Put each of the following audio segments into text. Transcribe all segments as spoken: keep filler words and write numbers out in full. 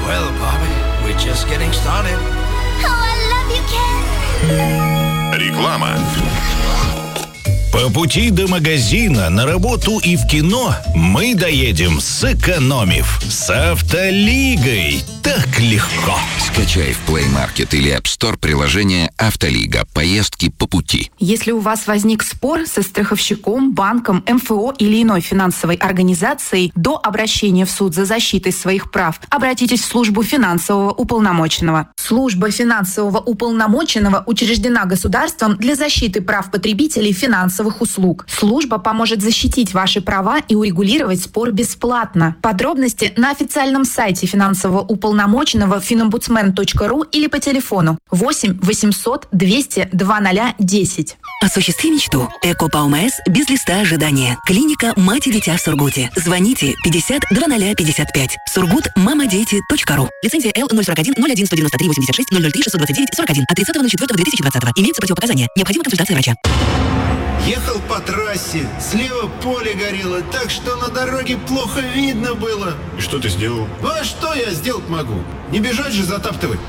Well, Bobby, we're just getting started. Oh, I love you, Ken. Реклама. По пути до магазина, на работу и в кино мы доедем, сэкономив. С Автолигой так легко. Скачай в Play Market или App Store приложение «Автолига». Поездки по пути. Если у вас возник спор со страховщиком, банком, эм эф о или иной финансовой организацией, до обращения в суд за защитой своих прав обратитесь в службу финансового уполномоченного. Служба финансового уполномоченного учреждена государством для защиты прав потребителей финансовых услуг. Служба поможет защитить ваши права и урегулировать спор бесплатно. Подробности на официальном сайте финансового уполномоченного финомбудсмен точка ру или по телефону восемь восемьсот двести два ноль десять. Осуществи мечту. Эко ПАОМС без листа ожидания. Клиника «Мать и дитя» в Сургуте. Звоните пятьдесят два ноль пятьдесят пять. Сургут мама дети точка ру. Лицензия Л ноль сорок один ноль один сто девяносто три восемьдесят шесть ноль ноль три шестьсот двадцать девять сорок один от тридцатого четвёртого две тысячи двадцатого. Имеются противопоказания. Необходима консультация врача. Ехал по трассе, слева поле горело, так что на дороге плохо видно было. И что ты сделал? Ну а что я сделать могу? Не бежать же затаптывать.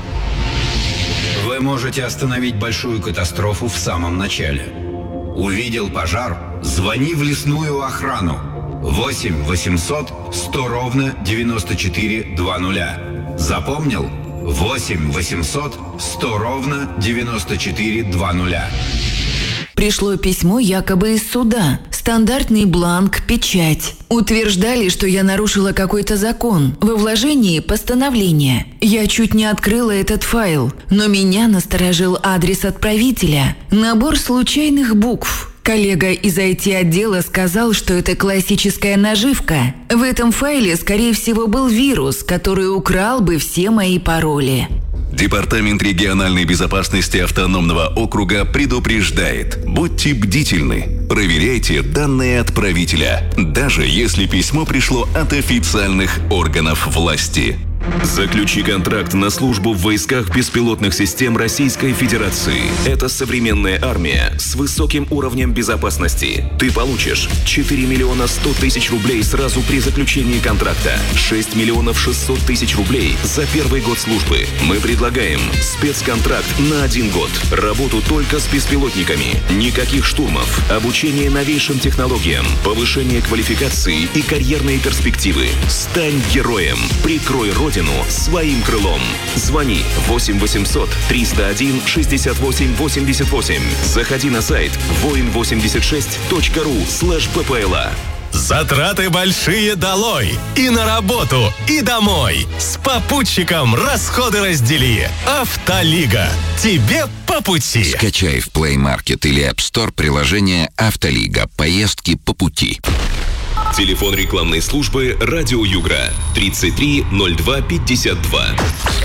Вы можете остановить большую катастрофу в самом начале. Увидел пожар? Звони в лесную охрану. восемь восемьсот сто ровно девяносто четыре двадцать. Запомнил? восемь восемьсот сто ровно девяносто четыре двадцать. Пришло письмо якобы из суда. Стандартный бланк, печать. Утверждали, что я нарушила какой-то закон. Во вложении постановление. Я чуть не открыла этот файл, но меня насторожил адрес отправителя. Набор случайных букв. Коллега из ай ти-отдела сказал, что это классическая наживка. В этом файле, скорее всего, был вирус, который украл бы все мои пароли. Департамент региональной безопасности автономного округа предупреждает: будьте бдительны, проверяйте данные отправителя, даже если письмо пришло от официальных органов власти. Заключи контракт на службу в войсках беспилотных систем Российской Федерации. Это современная армия с высоким уровнем безопасности. Ты получишь четыре миллиона сто тысяч рублей сразу при заключении контракта, шесть миллионов шестьсот тысяч рублей за первый год службы. Мы предлагаем спецконтракт на один год, работу только с беспилотниками, никаких штурмов, обучение новейшим технологиям, повышение квалификации и карьерные перспективы. Стань героем, прикрой родину своим крылом. Звони восемь восемьсот триста один шестьдесят восемь восемьдесят восемь. Заходи на сайт воин восемьдесят шесть точка ру слэш ППЛА. Затраты большие долой. И на работу, и домой. С попутчиком расходы раздели. Автолига. Тебе по пути. Скачай в Play Market или App Store приложение «Автолига». Поездки по пути. Телефон рекламной службы «Радио Югра» тридцать три ноль два пятьдесят два.